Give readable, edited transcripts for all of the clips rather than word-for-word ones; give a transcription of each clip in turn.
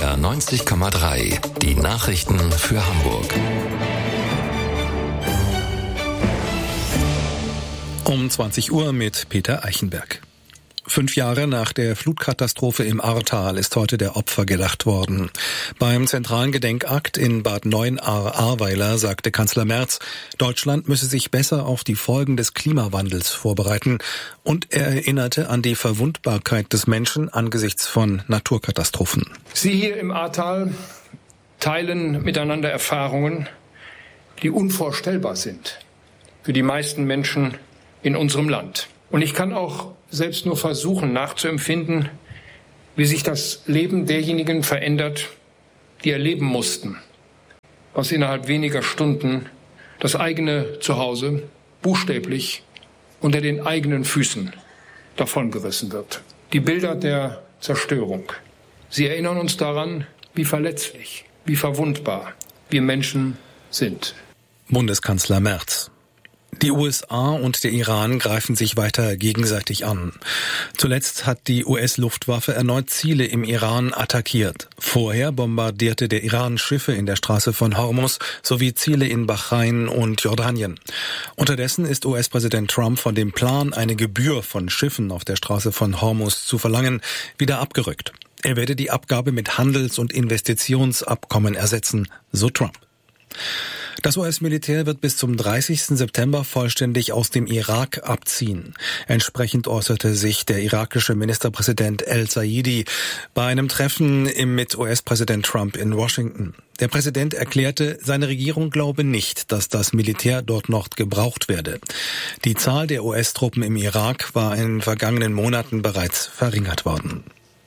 NDR 90,3. Die Nachrichten für Hamburg. Um 20 Uhr mit Peter Eichenberg. 5 Jahre nach der Flutkatastrophe im Ahrtal ist heute der Opfer gedacht worden. Beim zentralen Gedenkakt in Bad Neuenahr-Ahrweiler sagte Kanzler Merz, Deutschland müsse sich besser auf die Folgen des Klimawandels vorbereiten, und er erinnerte an die Verwundbarkeit des Menschen angesichts von Naturkatastrophen. Sie hier im Ahrtal teilen miteinander Erfahrungen, die unvorstellbar sind für die meisten Menschen in unserem Land. Und ich kann auch selbst nur versuchen nachzuempfinden, wie sich das Leben derjenigen verändert, die erleben mussten, was innerhalb weniger Stunden das eigene Zuhause buchstäblich unter den eigenen Füßen davongerissen wird. Die Bilder der Zerstörung, sie erinnern uns daran, wie verletzlich, wie verwundbar wir Menschen sind. Bundeskanzler Merz. Die USA und der Iran greifen sich weiter gegenseitig an. Zuletzt hat die US-Luftwaffe erneut Ziele im Iran attackiert. Vorher bombardierte der Iran Schiffe in der Straße von Hormuz sowie Ziele in Bahrain und Jordanien. Unterdessen ist US-Präsident Trump von dem Plan, eine Gebühr von Schiffen auf der Straße von Hormuz zu verlangen, wieder abgerückt. Er werde die Abgabe mit Handels- und Investitionsabkommen ersetzen, so Trump. Das US-Militär wird bis zum 30. September vollständig aus dem Irak abziehen. Entsprechend äußerte sich der irakische Ministerpräsident El-Saidi bei einem Treffen mit US-Präsident Trump in Washington. Der Präsident erklärte, seine Regierung glaube nicht, dass das Militär dort noch gebraucht werde. Die Zahl der US-Truppen im Irak war in den vergangenen Monaten bereits verringert worden.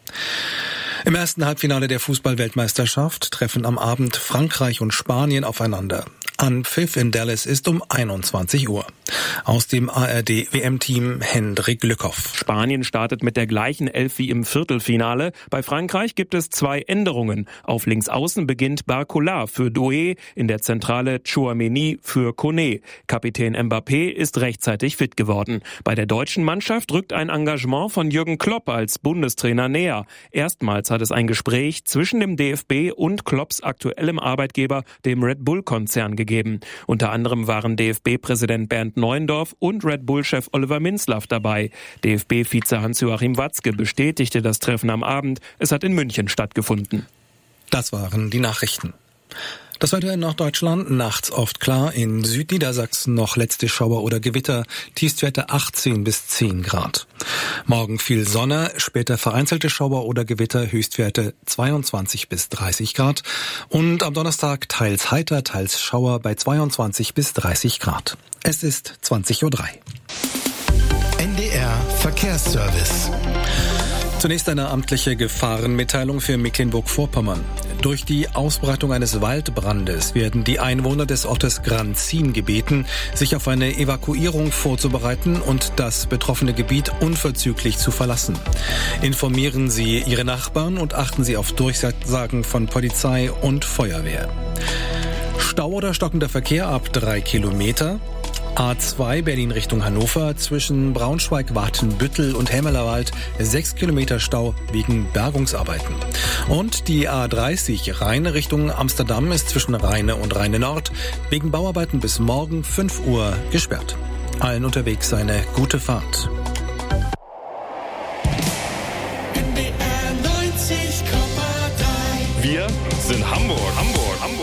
Im ersten Halbfinale der Fußball-Weltmeisterschaft treffen am Abend Frankreich und Spanien aufeinander. Anpfiff in Dallas ist um 21 Uhr. Aus dem ARD-WM-Team Hendrik Lückhoff. Spanien startet mit der gleichen Elf wie im Viertelfinale. Bei Frankreich gibt es 2 Änderungen. Auf Linksaußen beginnt Barcola für Doué, in der Zentrale Tchouaméni für Koné. Kapitän Mbappé ist rechtzeitig fit geworden. Bei der deutschen Mannschaft rückt ein Engagement von Jürgen Klopp als Bundestrainer näher. Erstmals hat es ein Gespräch zwischen dem DFB und Klopps aktuellem Arbeitgeber, dem Red Bull-Konzern, gegeben. Unter anderem waren DFB-Präsident Bernd Neuendorf und Red Bull-Chef Oliver Minzlaff dabei. DFB-Vize Hans-Joachim Watzke bestätigte das Treffen am Abend. Es hat in München stattgefunden. Das waren die Nachrichten. Das Wetter in Norddeutschland, nachts oft klar, in Südniedersachsen noch letzte Schauer oder Gewitter, Tiefstwerte 18 bis 10 Grad. Morgen viel Sonne, später vereinzelte Schauer oder Gewitter, Höchstwerte 22 bis 30 Grad. Und am Donnerstag teils heiter, teils Schauer bei 22 bis 30 Grad. Es ist 20:03 Uhr. NDR Verkehrsservice. Zunächst eine amtliche Gefahrenmitteilung für Mecklenburg-Vorpommern. Durch die Ausbreitung eines Waldbrandes werden die Einwohner des Ortes Granzin gebeten, sich auf eine Evakuierung vorzubereiten und das betroffene Gebiet unverzüglich zu verlassen. Informieren Sie Ihre Nachbarn und achten Sie auf Durchsagen von Polizei und Feuerwehr. Stau oder stockender Verkehr ab 3 Kilometer. A2 Berlin Richtung Hannover zwischen Braunschweig-Watenbüttel und Hemmerlerwald 6 Kilometer Stau wegen Bergungsarbeiten. Und die A30 Rheine Richtung Amsterdam ist zwischen Rheine und Rheine Nord wegen Bauarbeiten bis morgen 5 Uhr gesperrt. Allen unterwegs eine gute Fahrt. Wir sind Hamburg.